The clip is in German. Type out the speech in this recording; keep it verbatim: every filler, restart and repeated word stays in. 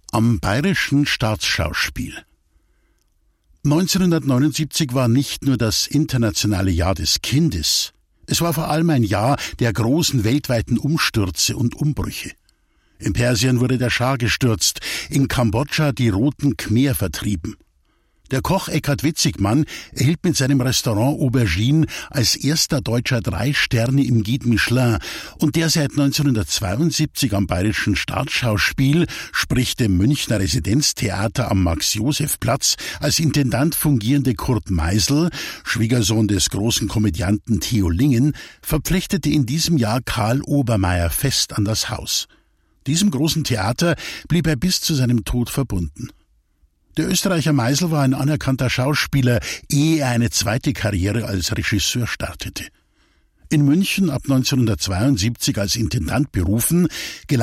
Am Bayerischen Staatsschauspiel. neunzehnhundertneunundsiebzig war nicht nur das internationale Jahr des Kindes, es war vor allem ein Jahr der großen weltweiten Umstürze und Umbrüche. In Persien wurde der Schah gestürzt, in Kambodscha die Roten Khmer vertrieben. Der Koch Eckhard Witzigmann erhielt mit seinem Restaurant Aubergine als erster Deutscher drei Sterne im Guide Michelin und der seit neunzehnhundertzweiundsiebzig am Bayerischen Staatsschauspiel, sprich dem Münchner Residenztheater am Max-Joseph-Platz, als Intendant fungierende Kurt Meisel, Schwiegersohn des großen Komödianten Theo Lingen, verpflichtete in diesem Jahr Karl Obermaier fest an das Haus. Diesem großen Theater blieb er bis zu seinem Tod verbunden. Der Österreicher Meisel war ein anerkannter Schauspieler, ehe er eine zweite Karriere als Regisseur startete. In München ab neunzehnhundertzweiundsiebzig als Intendant berufen,